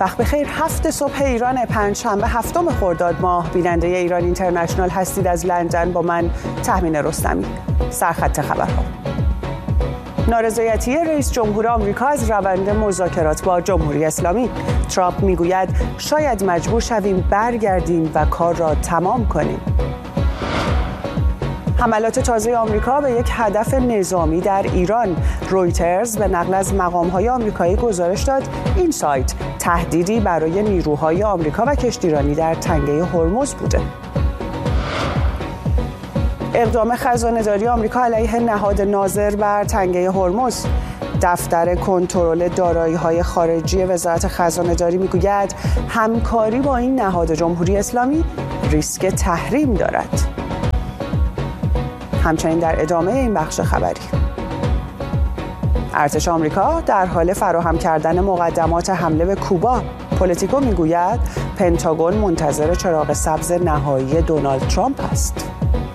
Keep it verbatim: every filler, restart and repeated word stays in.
وقت بخیر. هفت صبح ایران، پنجشنبه هفتم خرداد ماه. بیننده ایران اینترنشنال هستید از لندن با من تهمینه رستمی. سرخط خبرها: نارضایتی رئیس جمهور آمریکا از روند مذاکرات با جمهوری اسلامی. ترامپ میگوید شاید مجبور شویم برگردیم و کار را تمام کنیم. حملات تازه آمریکا به یک هدف نظامی در ایران. رویترز به نقل از مقام‌های آمریکایی گزارش داد این سایت تهدیدی برای نیروهای آمریکا و کشتیرانی در تنگه هرمز بوده. اقدام خزانه‌داری آمریکا علیه نهاد ناظر بر تنگه هرمز. دفتر کنترل دارایی‌های خارجی وزارت خزانه‌داری میگوید همکاری با این نهاد جمهوری اسلامی ریسک تحریم دارد. همچنین در ادامه این بخش خبری: ارتش آمریکا در حال فراهم کردن مقدمات حمله به کوبا. پولیتیکو میگوید پنتاگون منتظر چراغ سبز نهایی دونالد ترامپ است.